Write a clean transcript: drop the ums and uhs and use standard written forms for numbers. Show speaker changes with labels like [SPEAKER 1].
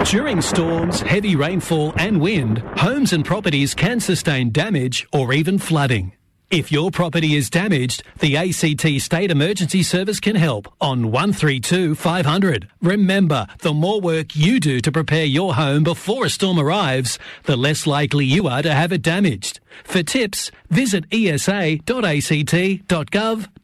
[SPEAKER 1] During storms, heavy rainfall and wind, homes and properties can sustain damage or even flooding. If your property is damaged, the ACT State Emergency Service can help on 132 500. Remember, the more work you do to prepare your home before a storm arrives, the less likely you are to have it damaged. For tips, visit esa.act.gov.au.